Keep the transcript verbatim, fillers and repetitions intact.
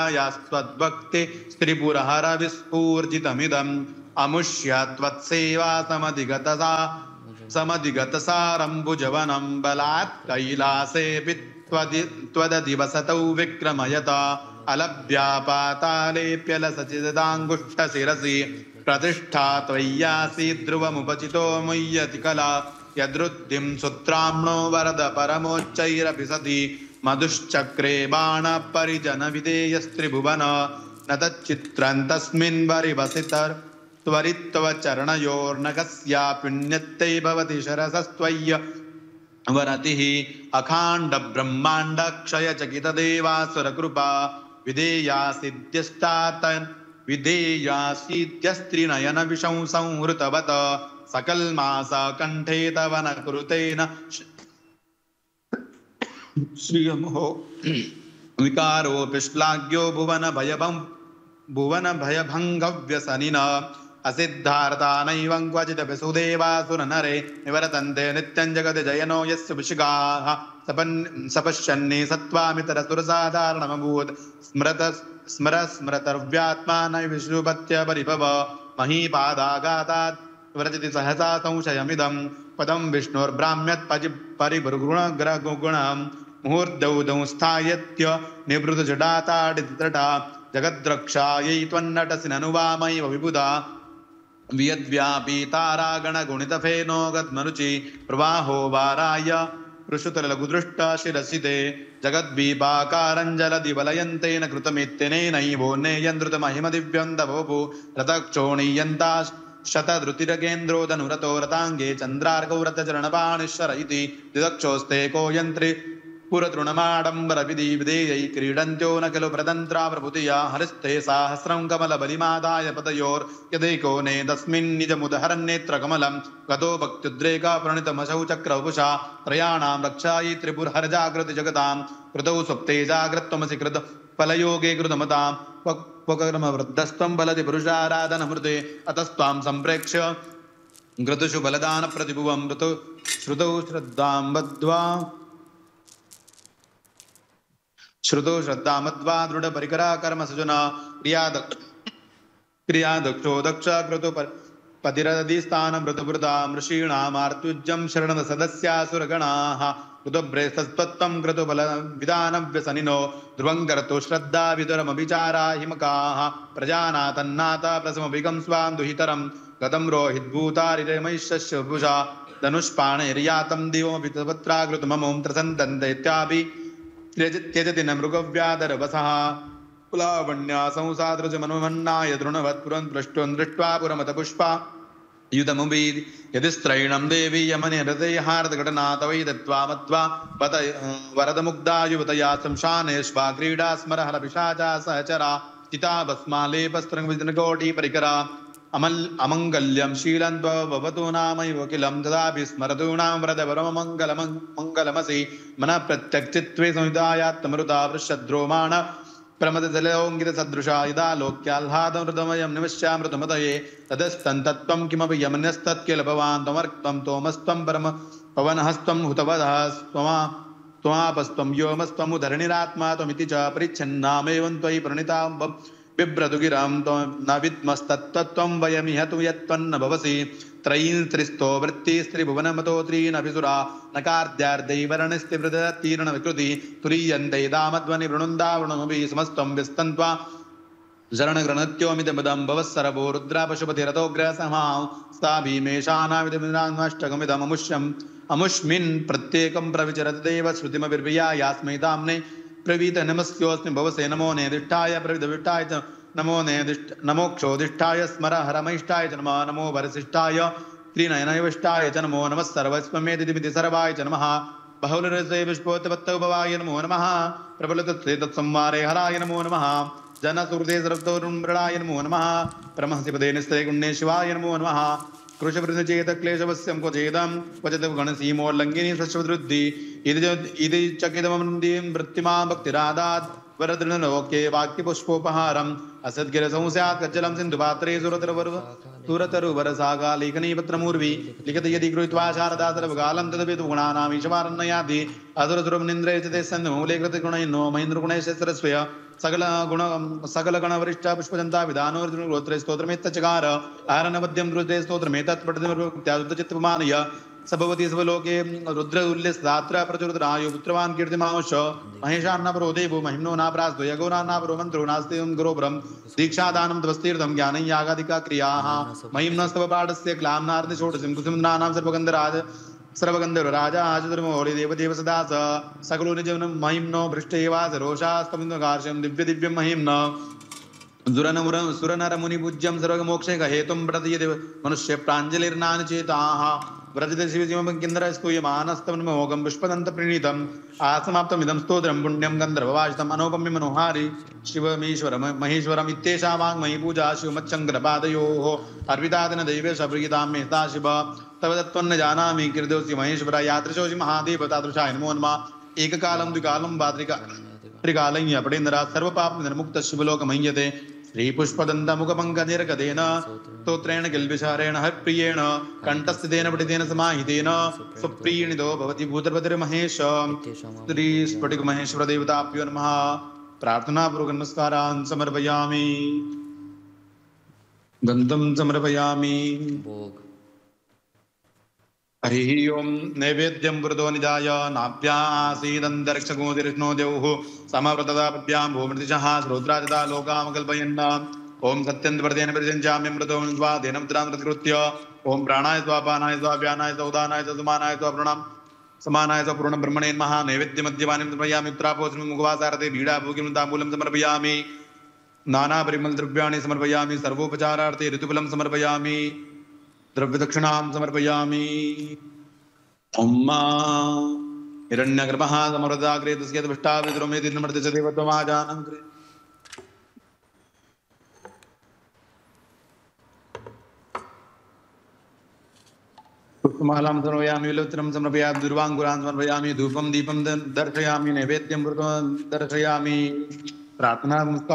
यास्त्वद्भक्ति स्त्रिपुरहर विस्फूर्जितमिदम् अमुष्य त्वत्सेवा समधिगतसा समधिगतसारम्बुजवनं बलात् कैलासेऽपि त्वदधिवसतौ विक्रमयत अलभ्यापातालेऽप्यलसचिदाङ्गुष्ठशिरसि प्रतिष्ठा त्वय्यासि ध्रुवमुपचितो मुह्यति कला यदृद्धिं सुत्राम्नो वरद परमोच्चैरपि सति मधुश्चक्रे बाणपरिजनविधेयस्त्रिभुवन न तच्चित्रं तस्मिन् वरिवसितर् त्वरित्वचरणयोर्न कस्या पुण्यत्यै भवति शरसस्त्वय्य वरतिः अखाण्ड ब्रह्माण्ड क्षयचकितदेवासुरकृपा विधेया सिद्ध्यष्टातन् विधेया सिद्ध्यस्त्रिनयन विशंसंहृतवत सकल्मास कण्ठे तव न कृतेन श्रियमो विकारोऽपि श्लाघ्यो भुवन भयभं भुवन भयभङ्गव्यसनिन असिद्धार्थानैवं क्वचिदपि सुदेवासुरनरे निवर्तन्ते नित्यं जगति जयनो यस्य विशिगाः सपन् सपश्यन्नि सत्त्वामितरसुरसाधारणमभूत् स्मृत स्मर स्मृतव्यात्मा न विष्णुपत्य परिभव महीपादाघातात् व्रजति सहसा संशयमिदं पदं विष्णोर्ब्राह्म्यत् परि परिभृगुणग्रगुणं मुहूर्तौ स्थायत्य निवृतजडाताडितटा जगद्रक्षायै त्वन्नटसि ननु वामैव विबुधा वियद्व्यापीतारागणगुणितफेनो गद्मरुचि प्रवाहो वाराय पृषुतलघुदृष्टा शिरसिते जगद्वीपाकारञ्जलदिवलयन्तेन कृतमित्यनेनैवोन्नेयन्द्रुतमहिमदिव्यं दभोभु रतक्षोणीयन्ता शतधृतिरगेन्द्रोदनुरतो रताङ्गे चन्द्रार्कौ रथचरणपाणिश्वर इति दिदक्षोस्ते को यन्त्रि पुरतृणमाडम्बरविधि विधेयै क्रीडन्त्यो न खलु प्रतन्त्रा प्रभुतिया हरिस्ते साहस्रं कमलबलिमादाय पतयोर्यदैको ने तस्मिन् निजमुदहरन्नेत्रकमलं गतो भक्त्युद्रेका प्रणितमशौ चक्रवपुषा त्रयाणां रक्षायै त्रिपुरहरजागृति जगतां कृतौ सुप्ते जाग्रत्वमसि कृत फलयोगे कृतमतां क्वकर्मवृद्धस्त्वं बलति पुरुषाराधनमृते अतस्त्वां सम्प्रेक्ष्य घृतुषु बलदानप्रतिभुवं ऋतु श्रुतौ श्रद्धां बद्ध्वा श्रुतौ श्रद्धामद्वा दृढपरिकरा कर्म सजुना क्रियाद क्रियादक्षो दक्ष क्रतु पतिरदिस्थानं ऋतुवृता ऋषीणामार्त्युज्यं शरणसदस्यासुरगणाः ऋतुभ्रेस्तत्त्वं क्रतुबलविधानव्यसनिनो ध्रुवं कर्तु श्रद्धा विदुरमभिचारा हिमकाः प्रजानातन्नाता प्रसमभिगं स्वां दुहितरं गतं रोहिद्भूतारिरमैश्यस्य भुजा धनुष्पाणैर्यातं दिवमपि तपत्राकृतममुं त्रसन्तन्ते इत्यापि त्यजति न मृगव्याधरवसः पुलावण्या संसादृजमनुमन्नाय तृणवत्पुरं पृष्टुं दृष्ट्वा पुरमतपुष्पा युधमुभी यदि स्त्रैणं देवी यमने हृदयहार्दघटना तवै दत्त्वा मत्वा पत वरदमुग्धा युवतया शंशानेष्वा क्रीडा स्मरहरपिशाचा सहचरा चिता भस्मालेपस्त्रविघ्नकोटिपरिकरा अमल अमङ्गल्यं शीलं भवतु नामैव किलं तदापि स्मरतूणां व्रतपरममङ्गलमसि मनः प्रत्यक्चित्वे संहितायात्तमरुता वृषद्रोमाण प्रमदजलोङ्गितसदृशा यदा लोक्याह्लादमृतमयं निवश्यामृतमतये तदस्तन्तत्वं किमपि यमन्यस्तत्किल भवान् त्वमर्क्तं तोमस्त्वं परम पवनहस्त्वं हुतवदः त्वमा त्वापस्त्वं व्योमस्त्वं उदरणिरात्मा त्वमिति च परिच्छन्नामेवं त्वयि प्रणितां बिभ्रतु गिरां न विद्मस्तत्त्वं वयमिह तु यत्त्वन्न भवसि त्रयीन् त्रिस्तो वृत्तिस्त्रिभुवनमतो त्रीनभिसुरा नकार्द्यार्दैवरणस्तिवृदत्तीर्णविकृति तुरीयन्ते दामध्वनि वृणुन्दावृणमपि समस्तं व्यस्तन्त्वा शरणगृणत्योमिदमिदं भवत्सरभो रुद्रा पशुपतिरतोग्रसमां सा भीमेशानाविधमिदाष्टकमिदममुष्यम् अमुष्मिन् प्रत्येकं प्रविचरति देव श्रुतिमभिर्वियायास्मै ताम्ने प्रवीत नमस्योऽस्मि भवसे नमो नेदिष्ठाय प्रविदविष्ठाय च नमो नेदिष्ठ नमोक्षोदिष्ठाय स्मर हरमैष्ठाय च नमः नमो वरसिष्ठाय त्रिनयनविष्ठाय च नमो नमः सर्वस्वमेदिति सर्वाय च नमः बहुलरसे विष्पोत्पत्तौ भवाय नमो नमः प्रबलतत्से तत्संवारे हराय नमो नमः जनसुहृदे सरप्तोरुम्रणाय नमो नमः परमहंसिपदे निस्ते गुण्ये शिवाय नमो नमः कृशवृद्धचेतक्लेशवस्यं क्वचेदं क्वचित् गणसीमोल्लङ्घिनी स्वश्ववृद्धि इति चकितमन्दिं वृत्तिमां भक्तिरादात् वरदृढलोके वाक्यपुष्पोपहारम् असद्गिरसंस्यात् कज्जलं सिन्धुपात्रे सुरतरुवर सुरतरुवरसागा लेखनीपत्रमूर्वी लिखति यदि गृहीत्वा शारदा सर्वकालं तदपि तु गुणानामीशवारण्ययाति असुरसुरनिन्द्रे च ते सन्नमूले कृतगुणैर्नो महेन्द्रगुणैश्च सरस्वय सकल गुण सकल गण वरिष्ठ पुष्पजंता विधानो गोत्र स्तोत्रमेतचकार आरण्यमध्यम रुद्रे स्तोत्रमेतत् पठितमत्यादुचित्तमानय सबवती सबलोके रुद्रउल्यस्दात्र प्रचुरतरायु पुत्रवान् कीर्तिमांश महेशान्नापरो देवो महिम्नो नाप्रास्तो यगोनान्नापरो मन्त्रो नास्तिं गुरोब्रह्म दीक्षादानं तपस्तीर्थं ज्ञानं यागादिका क्रियाः महिम्नस्तव पाठस्य क्लाम्नार्थ षोडशं कुसुमनानां सर्वगन्धराज सर्वगन्धर्वराजा आचतुर्मौळि देवदेव सदा स सकलो निजवनं महिम्नो भृष्टेवास रोषास्तमिन्द्रकार्ष्यं दिव्य दिव्यं महिम्न सुरनमुर सुरनरमुनिपूज्यं सर्वमोक्षे हेतुं प्रदीयते मनुष्य प्राञ्जलिर्नानि चेताः व्रजते शिवजिमं किन्दरस्तूयमानस्तमोगं पुष्पदन्तप्रणीतम् आसमाप्तमिदं स्तोत्रं पुण्यं गन्धर्ववासितम् अनौपम्य मनोहारि शिवमीश्वर महेश्वरम् इत्येषा वाङ्मयी पूजा शिवमच्चङ्करपादयोः अर्पितादिन दैवेश प्रीतां मे सा शिव तव तत्त्वन्न जानामि कीर्तिोऽसि महेश्वर यादृशोऽसि महादेव तादृशाय नमो नमः एककालं द्विकालं वा त्रिकालं पठेन्द्रा सर्वपापनिर्मुक्तः शिवलोकमह्यते श्रीपुष्पदन्तमुखपङ्कजैर्गदेन स्तोत्रेण किल्बिषारेण हरिप्रियेण कण्ठस्थितेन पठितेन समाहितेन सुप्रीणितो भवति भूतपतिर्महेश श्रीस्फटिकमहेश्वरदेवताभ्यो नमः प्रार्थनापूर्वक नमस्कारान् समर्पयामि गन्धं समर्पयामि हरिः ओं नैवेद्यं पुरतो निजाय नाभ्यासीदन्तरिक्षगोतिरिष्णो द्यौः समव्रतदाभ्यां भूमृतिशः श्रोत्रादिता लोकामकल्पयन् ओं सत्यन्तवर्तेन परिचञ्चाम्यमृतो स्वादेन मुद्रां प्रतिकृत्य ओं प्राणाय स्वापानाय स्वाव्यानाय सौदानाय समानाय स्वप्रणं समानाय स्वपूर्णं ब्रह्मणे नमः नैवेद्यमद्यपानं समर्पयामि उत्तरापोषणं मुखवासारते बीडाभोगिं ताम्बूलं समर्पयामि नानापरिमलद्रव्याणि समर्पयामि सर्वोपचारार्थे ऋतुफलं समर्पयामि द्रव्यदक्षिणां समर्पयामि ओम्मा हिरण्यगर्भः समर्पदाग्रे तस्य दृष्टाविद्रोमेति नमर्ते च देवत्वमाजानं कृ पुष्पमालां समर्पयामि विलोचनं समर्पयामि दुर्वाङ्कुरान् समर्पयामि धूपं दीपं दर्शयामि नैवेद्यं दर्शयामि प्रार्थना